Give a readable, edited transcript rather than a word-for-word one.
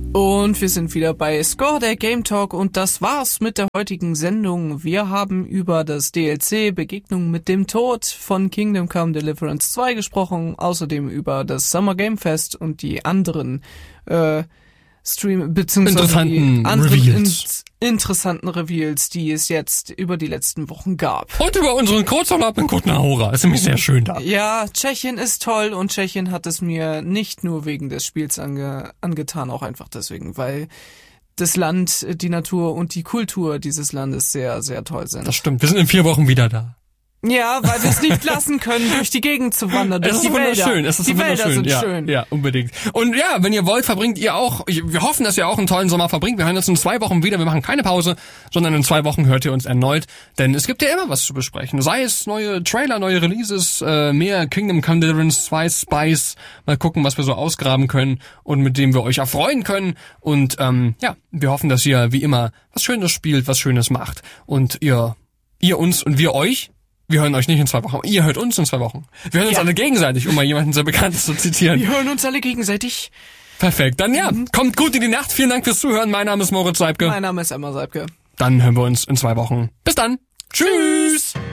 Und wir sind wieder bei Score, der Game Talk, und das war's mit der heutigen Sendung. Wir haben über das DLC Begegnung mit dem Tod von Kingdom Come Deliverance 2 gesprochen, außerdem über das Summer Game Fest und die anderen interessanten Reveals, die es jetzt über die letzten Wochen gab. Und über unseren Kurzurlaub in Kutna Hora. Ist nämlich sehr schön da. Ja, Tschechien ist toll, und Tschechien hat es mir nicht nur wegen des Spiels angetan, auch einfach deswegen, weil das Land, die Natur und die Kultur dieses Landes sehr, sehr toll sind. Das stimmt. Wir sind in 4 Wochen wieder da. Ja, weil wir es nicht lassen können, durch die Gegend zu wandern, durch die Wälder. Die Wälder sind schön. Ja, unbedingt. Und ja, wenn ihr wollt, verbringt ihr auch, wir hoffen, dass ihr auch einen tollen Sommer verbringt. Wir hören uns in 2 Wochen wieder. Wir machen keine Pause, sondern in 2 Wochen hört ihr uns erneut. Denn es gibt ja immer was zu besprechen. Sei es neue Trailer, neue Releases, mehr Kingdom Come Deliverance 2 Spice. Mal gucken, was wir so ausgraben können und mit dem wir euch erfreuen können. Und ja, wir hoffen, dass ihr wie immer was Schönes spielt, was Schönes macht. Und ihr uns und wir euch. Wir hören euch nicht in 2 Wochen, ihr hört uns in 2 Wochen. Wir hören uns alle gegenseitig, um mal jemanden sehr Bekanntes zu zitieren. Wir hören uns alle gegenseitig. Perfekt. Dann ja, kommt gut in die Nacht. Vielen Dank fürs Zuhören. Mein Name ist Moritz Seibke. Mein Name ist Emma Seibke. Dann hören wir uns in 2 Wochen. Bis dann. Tschüss.